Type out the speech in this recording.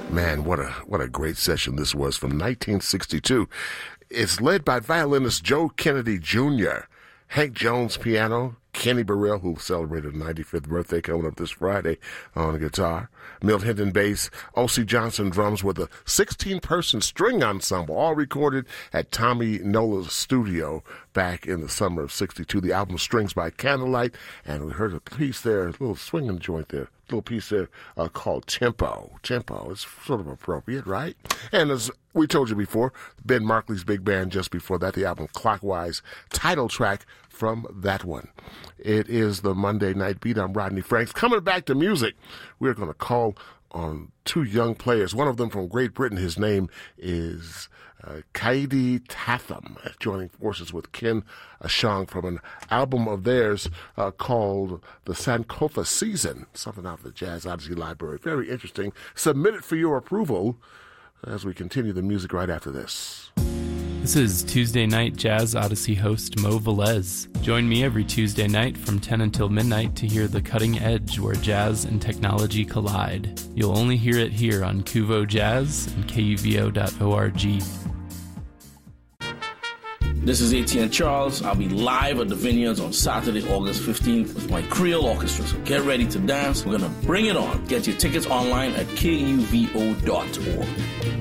Man, what a great session this was from 1962. It's led by violinist Joe Kennedy Jr., Hank Jones piano, Kenny Burrell, who celebrated his 95th birthday coming up this Friday on guitar, Milt Hinton bass, O.C. Johnson drums with a 16-person string ensemble, all recorded at Tommy Nola's studio back in the summer of 62. The album Strings by Candlelight, and we heard a piece there, a little swinging joint there, a little piece there called Tempo. Tempo is sort of appropriate, right? And as we told you before, Ben Markley's big band just before that, the album Clockwise, title track from that one. It is the Monday Night Beat. I'm Rodney Franks. Coming back to music, we're going to call on two young players. One of them from Great Britain. His name is Kaidi Tatham, joining forces with Ken Ashong from an album of theirs called The Sankofa Season, something out of the Jazz Odyssey Library. Very interesting. Submit it for your approval as we continue the music right after this. This is Tuesday Night Jazz Odyssey host Mo Velez. Join me every Tuesday night from 10 until midnight to hear the cutting edge where jazz and technology collide. You'll only hear it here on Kuvo Jazz and KUVO.org. This is ATN Charles. I'll be live at the Vineyards on Saturday, August 15th with my Creole Orchestra. So get ready to dance. We're going to bring it on. Get your tickets online at KUVO.org.